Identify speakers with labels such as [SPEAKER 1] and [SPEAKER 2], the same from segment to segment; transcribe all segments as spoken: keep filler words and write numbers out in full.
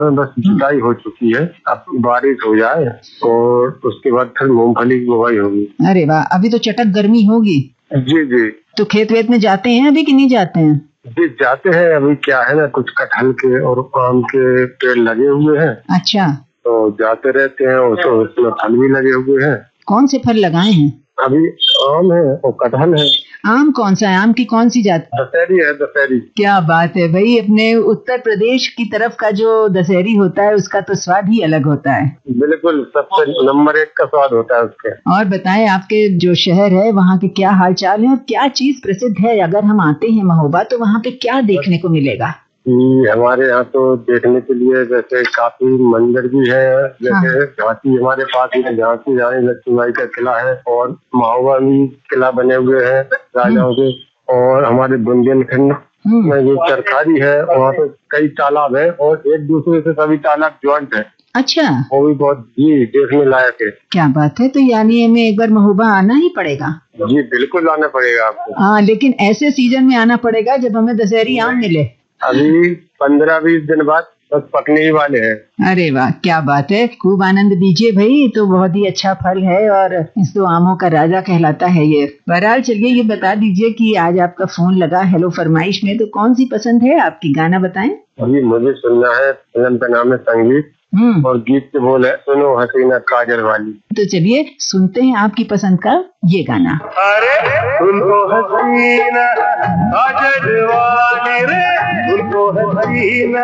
[SPEAKER 1] तो बस जुताई हो चुकी है, अब बारिश हो जाए और उसके बाद फिर मूंगफली की बुवाई होगी।
[SPEAKER 2] अरे वाह, अभी तो चटक गर्मी होगी।
[SPEAKER 1] जी जी।
[SPEAKER 2] तो खेत वेत में जाते हैं अभी कि नहीं जाते हैं?
[SPEAKER 1] जी जाते हैं। अभी क्या है ना, कुछ कटहल के और आम के पेड़ लगे हुए हैं।
[SPEAKER 2] अच्छा।
[SPEAKER 1] तो जाते रहते हैं और तो उसमें फल भी लगे हुए हैं।
[SPEAKER 2] कौन से फल लगाए हैं?
[SPEAKER 1] अभी आम है और कटहल है।
[SPEAKER 2] आम कौन सा है? आम की कौन सी जात?
[SPEAKER 1] दशहरी है, दशहरी।
[SPEAKER 2] क्या बात है भाई, अपने उत्तर प्रदेश की तरफ का जो दशहरी होता है उसका तो स्वाद ही अलग होता है।
[SPEAKER 1] बिल्कुल, सबसे नंबर एक का स्वाद होता है उसके।
[SPEAKER 2] और बताएं, आपके जो शहर है वहाँ के क्या हाल चाल है और क्या चीज प्रसिद्ध है? अगर हम आते हैं महोबा तो वहाँ पे क्या देखने को मिलेगा?
[SPEAKER 1] हमारे यहाँ तो देखने के लिए जैसे काफी मंदिर भी है, जैसे झांसी हमारे पास में, झांसी रानी लक्ष्मीबाई का किला है और महोबा भी किला बने हुए हैं राजाओं के। और हमारे बुंदेलखंड में जो सरकारी है वहाँ पे कई तालाब है और एक दूसरे से सभी तालाब ज्वाइंट है।
[SPEAKER 2] अच्छा।
[SPEAKER 1] वो भी बहुत जी देखने लायक है।
[SPEAKER 2] क्या बात है, तो यानी हमें एक बार महोबा आना ही पड़ेगा।
[SPEAKER 1] जी बिल्कुल आना पड़ेगा आपको।
[SPEAKER 2] हाँ, लेकिन ऐसे सीजन में आना पड़ेगा जब हमें दशहरी आम मिले।
[SPEAKER 1] अभी पंद्रह बीस दिन बाद बस पकने ही वाले हैं।
[SPEAKER 2] अरे वाह, क्या बात है, खूब आनंद दीजिए भाई, तो बहुत ही अच्छा फल है और इस तो आमों का राजा कहलाता है ये। बहरहाल चलिए ये बता दीजिए कि आज आपका फोन लगा हेलो फरमाइश में, तो कौन सी पसंद है आपकी? गाना बताएं।
[SPEAKER 1] अभी मुझे सुनना है, फिल्म का नाम है संगीत और गीत के बोल है सुनो हसीना काजल वाली।
[SPEAKER 2] तो चलिए सुनते हैं आपकी पसंद का ये गाना।
[SPEAKER 1] अरे सुनो हसीना काजल वाली रे, सुनो हसीना,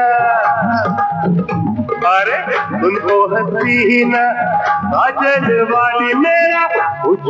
[SPEAKER 1] अरे सुनो हसीना काजल वाली मेरा